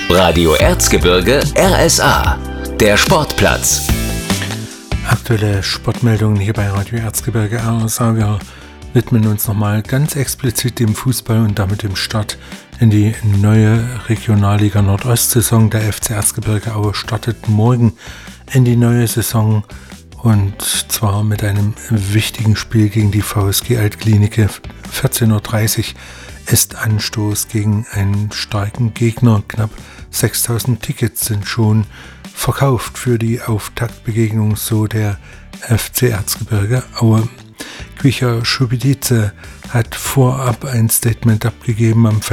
Radio Erzgebirge RSA, der Sportplatz. Aktuelle Sportmeldungen hier bei Radio Erzgebirge RSA. Wir widmen uns nochmal ganz explizit dem Fußball und damit dem Start in die neue Regionalliga Nordost-Saison. Der FC Erzgebirge Aue startet morgen in die neue Saison und zwar mit einem wichtigen Spiel gegen die VSG Altklinike. 14.30 Uhr ist Anstoß gegen einen starken Gegner. Knapp 6.000 Tickets sind schon verkauft für die Auftaktbegegnung, so der FC Erzgebirge Aue. Quicha Schubidice hat vorab ein Statement abgegeben am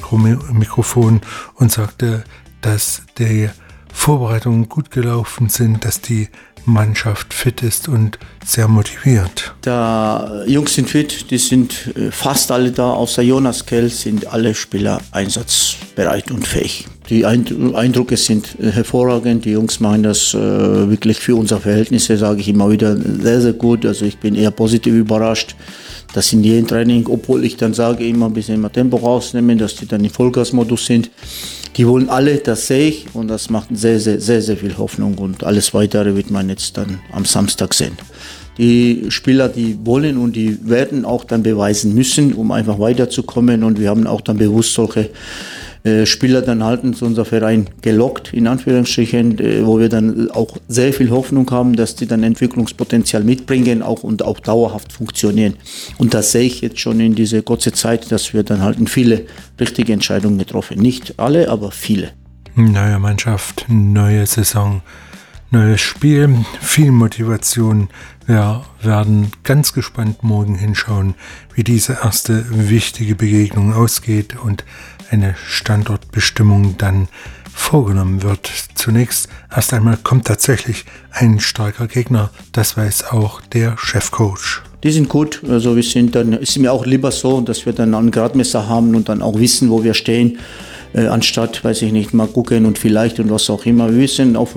Mikrofon und sagte, dass die Vorbereitungen gut gelaufen sind, dass die Mannschaft fit ist und sehr motiviert. Die Jungs sind fit, die sind fast alle da, außer Jonas Kell sind alle Spieler einsatzbereit und fähig. Die Eindrücke sind hervorragend, die Jungs machen das wirklich für unsere Verhältnisse, sage ich immer wieder, sehr, sehr gut. Also ich bin eher positiv überrascht, dass in jedem Training, obwohl ich dann sage, immer ein bisschen mehr Tempo rausnehmen, dass die dann im Vollgasmodus sind. Die wollen alle, das sehe ich und das macht sehr, sehr, sehr, sehr viel Hoffnung und alles Weitere wird man jetzt dann am Samstag sehen. Die Spieler, die wollen und die werden auch dann beweisen müssen, um einfach weiterzukommen und wir haben auch dann bewusst solche Spieler dann halten zu unserem Verein gelockt, in Anführungsstrichen, wo wir dann auch sehr viel Hoffnung haben, dass die dann Entwicklungspotenzial mitbringen und auch dauerhaft funktionieren. Und das sehe ich jetzt schon in dieser kurzen Zeit, dass wir dann halt viele richtige Entscheidungen getroffen. Nicht alle, aber viele. Neue Mannschaft, neue Saison, neues Spiel, viel Motivation. Wir werden ganz gespannt morgen hinschauen, wie diese erste wichtige Begegnung ausgeht und eine Standortbestimmung dann vorgenommen wird. Zunächst erst einmal kommt tatsächlich ein starker Gegner, das weiß auch der Chefcoach. Die sind gut, also ist mir auch lieber so, dass wir dann einen Gradmesser haben und dann auch wissen, wo wir stehen, anstatt, weiß ich nicht, mal gucken und vielleicht und was auch immer. Wir wissen, auf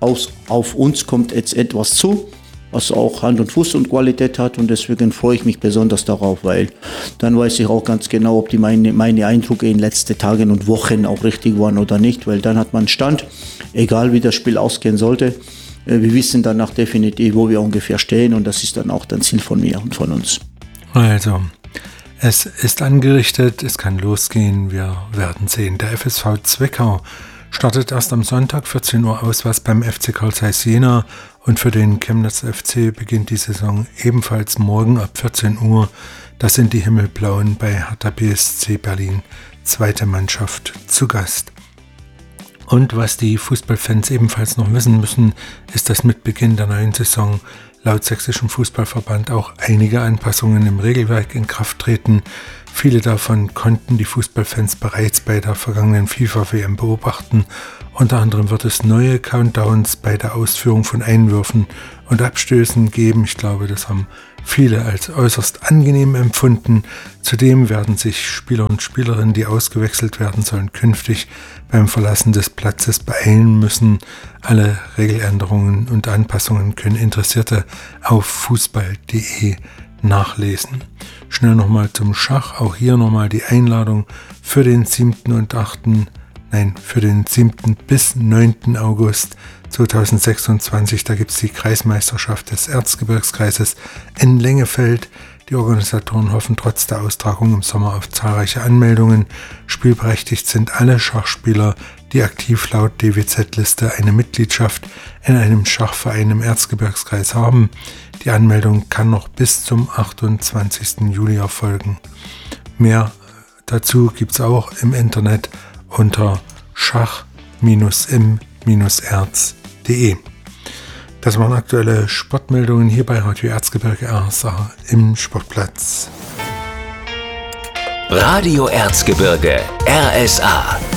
uns kommt jetzt etwas zu, was auch Hand und Fuß und Qualität hat und deswegen freue ich mich besonders darauf, weil dann weiß ich auch ganz genau, ob meine Eindrücke in den letzten Tagen und Wochen auch richtig waren oder nicht, weil dann hat man Stand, egal wie das Spiel ausgehen sollte. Wir wissen danach definitiv, wo wir ungefähr stehen und das ist dann auch das Ziel von mir und von uns. Also, es ist angerichtet, es kann losgehen, wir werden sehen. Der FSV Zwickau startet erst am Sonntag 14 Uhr auswärts beim FC Carl Zeiss Jena und für den Chemnitz FC beginnt die Saison ebenfalls morgen ab 14 Uhr. Das sind die Himmelblauen bei Hertha BSC Berlin, zweite Mannschaft zu Gast. Und was die Fußballfans ebenfalls noch wissen müssen, ist, dass mit Beginn der neuen Saison laut Sächsischem Fußballverband auch einige Anpassungen im Regelwerk in Kraft treten. Viele davon konnten die Fußballfans bereits bei der vergangenen FIFA-WM beobachten. Unter anderem wird es neue Countdowns bei der Ausführung von Einwürfen und Abstößen geben. Ich glaube, das haben viele als äußerst angenehm empfunden. Zudem werden sich Spieler und Spielerinnen, die ausgewechselt werden sollen, künftig beim Verlassen des Platzes beeilen müssen. Alle Regeländerungen und Anpassungen können Interessierte auf fußball.de nachlesen. Schnell nochmal zum Schach. Auch hier nochmal die Einladung für den 7. bis 9. August 2026. Da gibt es die Kreismeisterschaft des Erzgebirgskreises in Lengefeld. Die Organisatoren hoffen trotz der Austragung im Sommer auf zahlreiche Anmeldungen. Spielberechtigt sind alle Schachspieler, die aktiv laut DWZ-Liste eine Mitgliedschaft in einem Schachverein im Erzgebirgskreis haben. Die Anmeldung kann noch bis zum 28. Juli erfolgen. Mehr dazu gibt es auch im Internet unter schach-im-erz.de. Das waren aktuelle Sportmeldungen hier bei Radio Erzgebirge RSA im Sportplatz. Radio Erzgebirge RSA